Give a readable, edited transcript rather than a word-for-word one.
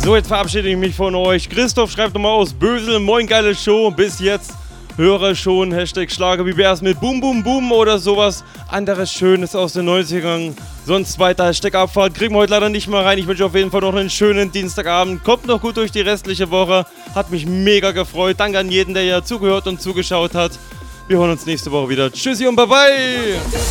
So, jetzt verabschiede ich mich von euch. Christoph schreibt nochmal aus Bösel. Moin, geile Show. Bis jetzt höre schon. Hashtag Schlager. Wie wär's mit Boom Boom Boom oder sowas anderes Schönes aus den 90ern. Sonst weiter Hashtag Abfahrt. Kriegen wir heute leider nicht mehr rein. Ich wünsche auf jeden Fall noch einen schönen Dienstagabend. Kommt noch gut durch die restliche Woche. Hat mich mega gefreut. Danke an jeden, der hier zugehört und zugeschaut hat. Wir hören uns nächste Woche wieder. Tschüssi und bye bye.